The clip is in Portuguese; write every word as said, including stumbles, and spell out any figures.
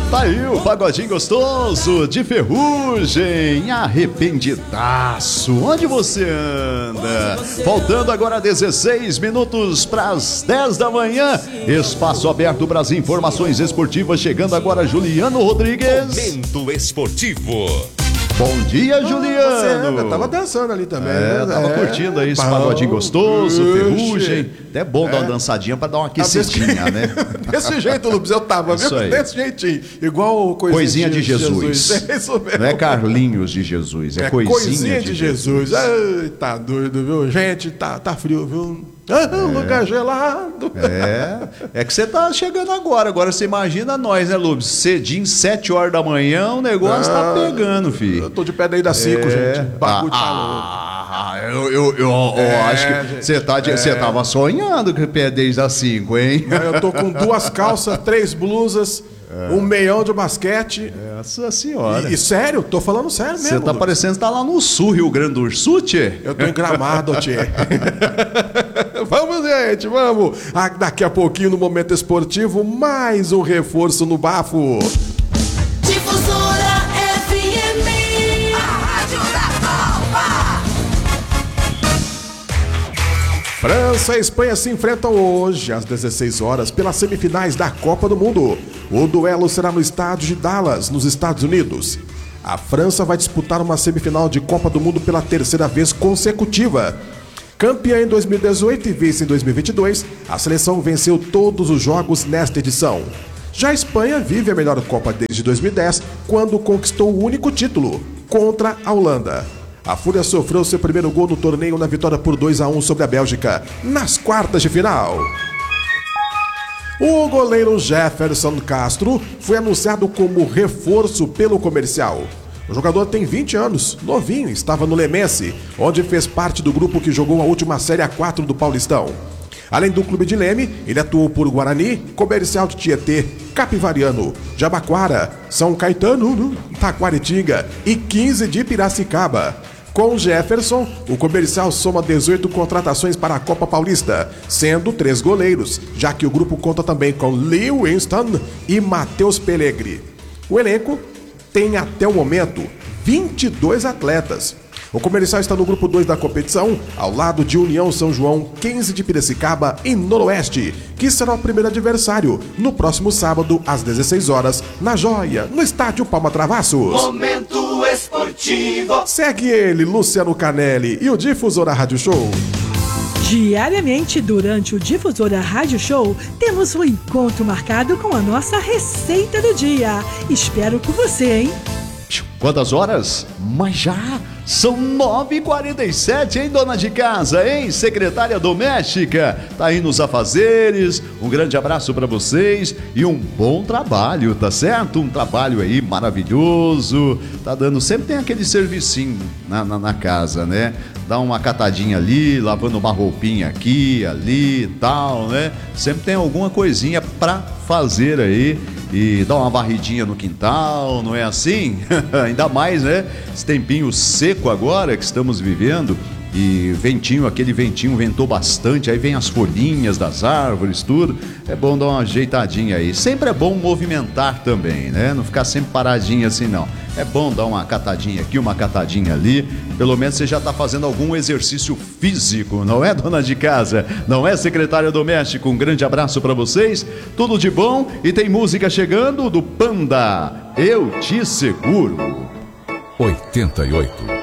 Tá aí o pagodinho gostoso de Ferrugem, arrependidaço. Onde você anda? Faltando agora dezesseis minutos para as dez da manhã. Espaço aberto para as informações esportivas. Chegando agora Juliano Rodrigues. Momento esportivo. Bom dia, Juliano. Você tava dançando ali também. É, né? tava é. curtindo aí esse Pão, pagodinho gostoso, uxe. Ferrugem. Até bom é. dar uma dançadinha pra dar uma aquecidinha, né? Desse jeito, Lupes, eu tava, Isso viu? aí. Desse jeitinho. Igual coisinha, coisinha de, de Jesus. Jesus. É isso mesmo. Não é Carlinhos de Jesus, é, é coisinha, coisinha de, de Jesus. Jesus. Ai, tá doido, viu? Gente, tá, tá frio, viu? Ah, é. Lugar gelado. É, é que você tá chegando agora. Agora você imagina nós, né, Lubes? Cedinho, sete horas da manhã, o negócio ah, tá pegando, filho. Eu tô de pé daí das cinco, é. gente. Bagulho ah, ah, eu, eu, eu, eu é, acho que você tá é. tava sonhando com o pé desde as cinco, hein? Eu tô com duas calças, três blusas. É. Um meião de basquete. Essa senhora. E, e sério, tô falando sério mesmo. Você tá Lucas. parecendo que tá lá no sul, Rio Grande do Sul, tchê. Eu tô em Gramado, tchê. Vamos, gente, vamos. Ah, daqui a pouquinho, no Momento Esportivo, mais um reforço no bafo. Difusora F M, a rádio da Copa. França e Espanha se enfrentam hoje, às dezesseis horas, pelas semifinais da Copa do Mundo. O duelo será no estádio de Dallas, nos Estados Unidos. A França vai disputar uma semifinal de Copa do Mundo pela terceira vez consecutiva. Campeã em dois mil e dezoito e vice em dois mil e vinte e dois, a seleção venceu todos os jogos nesta edição. Já a Espanha vive a melhor Copa desde dois mil e dez, quando conquistou o único título, contra a Holanda. A Fúria sofreu seu primeiro gol no torneio na vitória por dois a um sobre a Bélgica, nas quartas de final. O goleiro Jefferson Castro foi anunciado como reforço pelo Comercial. O jogador tem vinte anos, novinho, estava no Lemense, onde fez parte do grupo que jogou a última Série A quatro do Paulistão. Além do clube de Leme, ele atuou por Guarani, Comercial de Tietê, Capivariano, Jabaquara, São Caetano, Taquaritinga e quinze de Piracicaba. Com Jefferson, o Comercial soma dezoito contratações para a Copa Paulista, sendo três goleiros, já que o grupo conta também com Lee Winston e Matheus Pellegrini. O elenco tem até o momento vinte e dois atletas. O Comercial está no grupo dois da competição, ao lado de União São João, quinze de Piracicaba e Noroeste, que será o primeiro adversário no próximo sábado, às dezesseis horas, na Joia, no estádio Palma Travassos. Momento Esportivo. Segue ele, Luciano Canelli, e o Difusora Rádio Show. Diariamente, durante o Difusora Rádio Show, temos um encontro marcado com a nossa receita do dia. Espero com você, hein? Quantas horas? Mas já são nove e quarenta e sete, hein, dona de casa, hein? Secretária doméstica, tá aí nos afazeres. Um grande abraço para vocês e um bom trabalho, tá certo? Um trabalho aí maravilhoso. Tá dando, sempre tem aquele servicinho na, na, na casa, né? Dá uma catadinha ali, lavando uma roupinha aqui, ali e tal, né? Sempre tem alguma coisinha pra fazer aí. E dá uma varridinha no quintal, não é assim? Ainda mais, né? Esse tempinho seco agora que estamos vivendo. E ventinho, aquele ventinho ventou bastante. Aí vem as folhinhas das árvores, tudo. É bom dar uma ajeitadinha aí. Sempre é bom movimentar também, né? Não ficar sempre paradinho assim, não. É bom dar uma catadinha aqui, uma catadinha ali. Pelo menos você já está fazendo algum exercício físico, não é, dona de casa? Não é, secretária doméstica? Um grande abraço para vocês. Tudo de bom. E tem música chegando do Panda. Eu te seguro. oitenta e oito.